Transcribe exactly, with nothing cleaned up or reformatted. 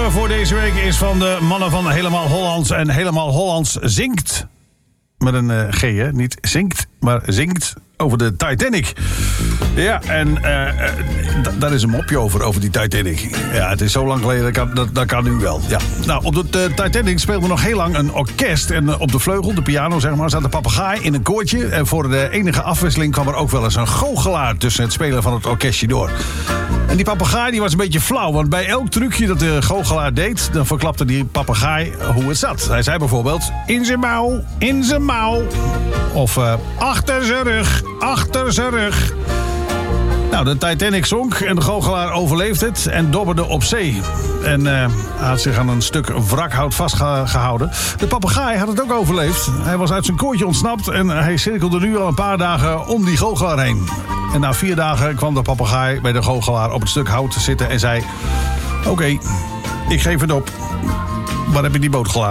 nummer voor deze week is van de mannen van Helemaal Hollands. En Helemaal Hollands zingt. Met een uh, G, hè? Niet zingt, maar zingt over de Titanic. Ja, en uh, d- daar is een mopje over, over die Titanic. Ja, het is zo lang geleden, dat kan, dat, dat kan nu wel. Ja. Nou, op de uh, Titanic speelde nog heel lang een orkest. En uh, op de vleugel, de piano zeg maar, zat een papegaai in een koortje. En voor de enige afwisseling kwam er ook wel eens een goochelaar tussen het spelen van het orkestje door. En die papegaai die was een beetje flauw, want bij elk trucje dat de goochelaar deed, dan verklapte die papegaai hoe het zat. Hij zei bijvoorbeeld, in zijn mouw, in zijn mouw. Of uh, achter zijn rug, achter zijn rug. Nou, de Titanic zonk en de goochelaar overleefde het en dobberde op zee. En uh, hij had zich aan een stuk wrakhout vastgehouden. De papegaai had het ook overleefd. Hij was uit zijn kooitje ontsnapt en hij cirkelde nu al een paar dagen om die goochelaar heen. En na vier dagen kwam de papegaai bij de goochelaar op het stuk hout zitten en zei, oké, okay, ik geef het op. Waar heb je die boot gelaten?